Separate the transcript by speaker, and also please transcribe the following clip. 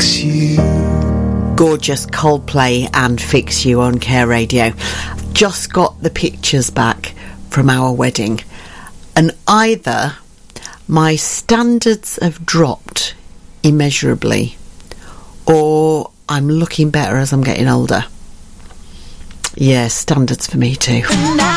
Speaker 1: fix you.
Speaker 2: Gorgeous Coldplay and Fix You on Care Radio. Just got the pictures back from our wedding, and either my standards have dropped immeasurably, or I'm looking better as I'm getting older. Yeah, standards for me too.